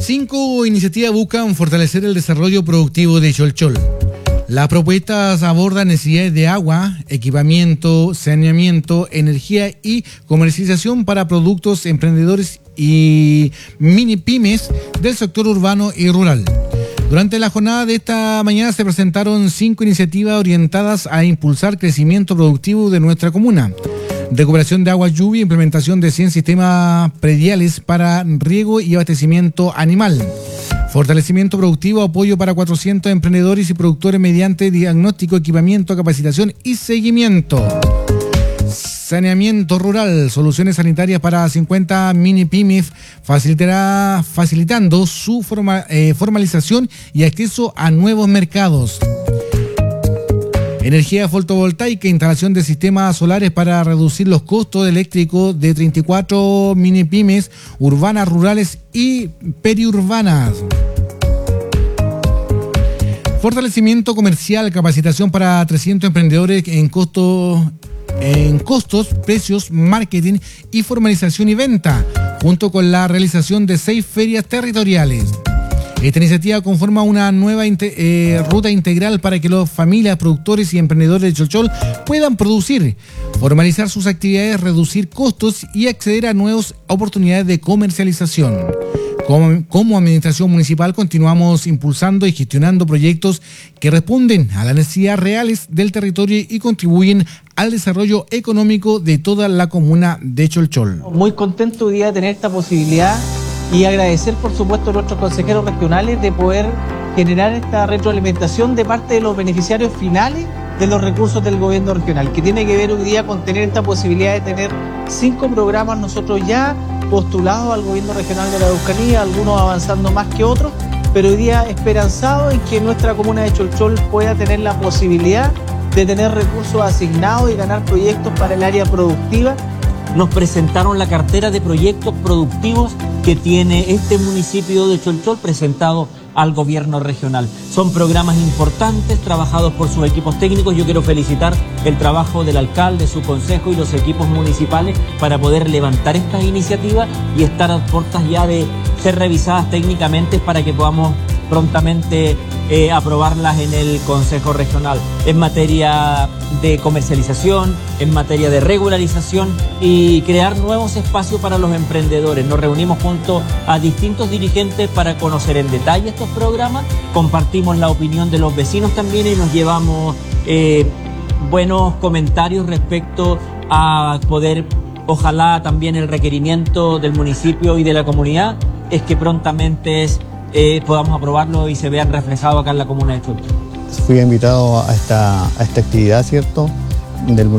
5 iniciativas buscan fortalecer el desarrollo productivo de Cholchol. Las propuestas abordan necesidades de agua, equipamiento, saneamiento, energía y comercialización para productos, emprendedores y mini pymes del sector urbano y rural. Durante la jornada de esta mañana se presentaron 5 iniciativas orientadas a impulsar crecimiento productivo de nuestra comuna. Recuperación de agua lluvia, implementación de 100 sistemas prediales para riego y abastecimiento animal. Fortalecimiento productivo, apoyo para 400 emprendedores y productores mediante diagnóstico, equipamiento, capacitación y seguimiento. Saneamiento rural, soluciones sanitarias para 50 mini pymes, facilitando su formalización y acceso a nuevos mercados. Energía fotovoltaica, instalación de sistemas solares para reducir los costos eléctricos de 34 mini pymes urbanas, rurales y periurbanas. Fortalecimiento comercial, capacitación para 300 emprendedores en costos, precios, marketing y formalización y venta, junto con la realización de 6 ferias territoriales. Esta iniciativa conforma una nueva ruta integral para que las familias, productores y emprendedores de Cholchol puedan producir, formalizar sus actividades, reducir costos y acceder a nuevas oportunidades de comercialización. Como administración municipal continuamos impulsando y gestionando proyectos que responden a las necesidades reales del territorio y contribuyen al desarrollo económico de toda la comuna de Cholchol. Muy contento hoy día de tener esta posibilidad y agradecer por supuesto a nuestros consejeros regionales de poder generar esta retroalimentación de parte de los beneficiarios finales de los recursos del gobierno regional, que tiene que ver hoy día con tener esta posibilidad de tener 5 programas nosotros ya postulados al gobierno regional de la Araucanía, algunos avanzando más que otros, pero hoy día esperanzado en que nuestra comuna de Cholchol pueda tener la posibilidad de tener recursos asignados y ganar proyectos para el área productiva. Nos presentaron la cartera de proyectos productivos que tiene este municipio de Cholchol presentado al gobierno regional. Son programas importantes, trabajados por sus equipos técnicos. Yo quiero felicitar el trabajo del alcalde, su consejo y los equipos municipales para poder levantar estas iniciativas y estar a puertas ya de ser revisadas técnicamente para que podamos prontamente aprobarlas en el Consejo Regional en materia de comercialización, en materia de regularización y crear nuevos espacios para los emprendedores. Nos reunimos junto a distintos dirigentes para conocer en detalle estos programas, compartimos la opinión de los vecinos también y nos llevamos buenos comentarios respecto a poder, ojalá también el requerimiento del municipio y de la comunidad es que prontamente podamos aprobarlo y se vean reflejados acá en la comuna de Cholchol. Fui invitado a esta actividad, ¿cierto?, del